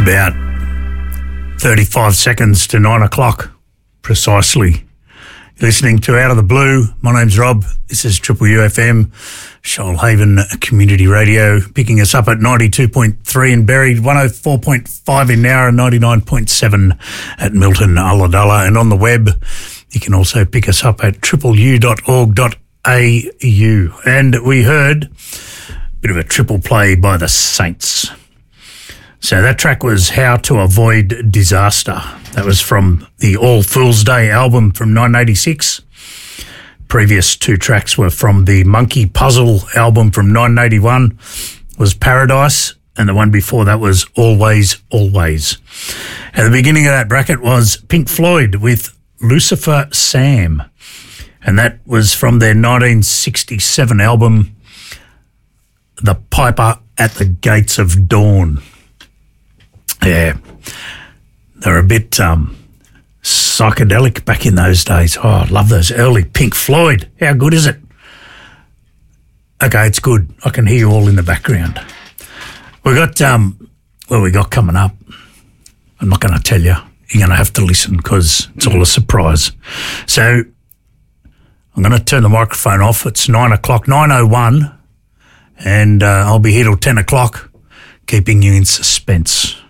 About 35 seconds to 9 o'clock, precisely. You're listening to Out of the Blue. My name's Rob. This is Triple UFM, Shoalhaven Community Radio, picking us up at 92.3 in Berry, 104.5 in Nowra, 99.7 at Milton, Ulladulla. And on the web, you can also pick us up at tripleu.org.au. And we heard a bit of a triple play by the Saints. So that track was How to Avoid Disaster. That was from the All Fool's Day album from 1986. Previous two tracks were from the Monkey Puzzle album from 1981, was Paradise, and the one before that was Always, Always. At the beginning of that bracket was Pink Floyd with Lucifer Sam, and that was from their 1967 album, The Piper at the Gates of Dawn. Yeah, they're a bit psychedelic back in those days. Oh, I love those early Pink Floyd. How good is it? Okay, it's good. I can hear you all in the background. We got what we got coming up. I'm not going to tell you. You're going to have to listen because it's all a surprise. So I'm going to turn the microphone off. It's 9 o'clock, 9:01, and I'll be here till 10 o'clock, keeping you in suspense.